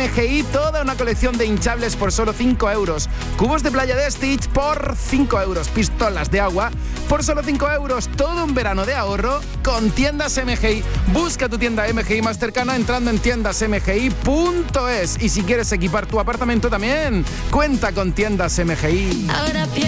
MGI, toda una colección de hinchables por solo 5 euros. Cubos de playa de Stitch por 5 euros. Pistolas de agua por solo 5 euros. Todo un verano de ahorro con tiendas MGI. Busca tu tienda MGI más cercana entrando en tiendasmgi.es. Y si quieres equipar tu apartamento también, cuenta con tiendas MGI. Ahora